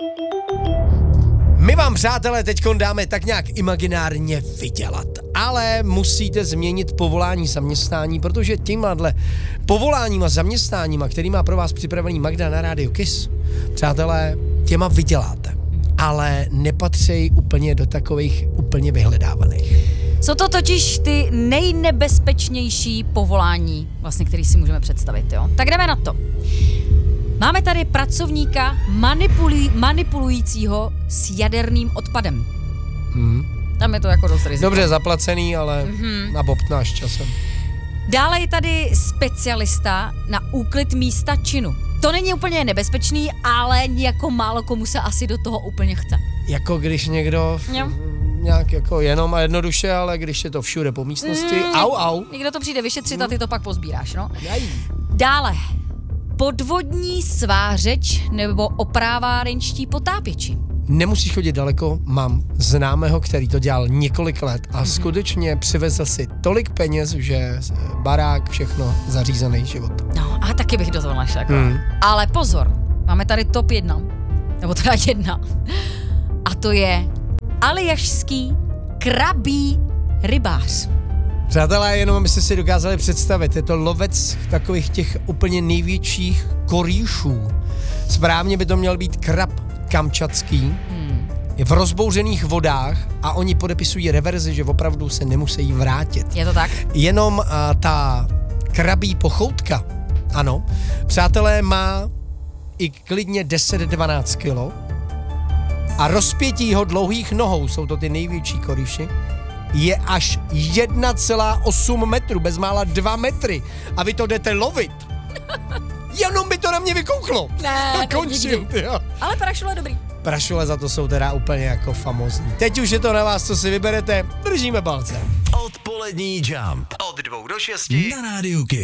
My vám, přátelé, teďkon dáme tak nějak imaginárně vydělat, ale musíte změnit povolání, zaměstnání, protože tímhle povoláníma, zaměstnáníma, který má pro vás připravený Magda na rádiu KISS, přátelé, těma vyděláte, ale nepatří úplně do takových úplně vyhledávaných. Jsou to totiž ty nejnebezpečnější povolání, vlastně, který si můžeme představit, jo? Tak jdeme na to. Máme tady pracovníka manipulujícího s jaderným odpadem. Tam je to jako dost riziko. Dobře zaplacený, ale na bobtnáš časem. Dále je tady specialista na úklid místa činu. To není úplně nebezpečný, ale jako málo komu se asi do toho úplně chce. Jako když někdo nějak jako jenom a jednoduše, ale když je to všude po místnosti, au. Někdo to přijde vyšetřit a ty to pak pozbíráš, no. Dále. Podvodní svářeč nebo oprávárenští potápěči. Nemusíš chodit daleko, mám známého, který to dělal několik let a skutečně přivezl si tolik peněz, že barák, všechno, zařízený život. No a taky bych do toho našel. Ale pozor, máme tady top 1, nebo teda 1. A to je aljašský krabí rybář. Přátelé, jenom abyste si dokázali představit, je to lovec takových těch úplně největších korýšů. Správně by to měl být krab kamčatský, je v rozbouřených vodách a oni podepisují reverzi, že opravdu se nemusí vrátit. Je to tak? Jenom ta krabí pochoutka, ano, přátelé, má i klidně 10-12 kilo a rozpětí jeho dlouhých nohou, jsou to ty největší korýši, je až 1,8 metru, bezmála 2 metry a vy to jdete lovit. Jenom by to na mě vykouklo. Ne, končím, jo. Ale prašule dobrý. Prašule za to jsou teda úplně jako famózní. Teď už je to na vás, co si vyberete, držíme palce. Odpolední Jump od 2 do 6 na rádiu KISS.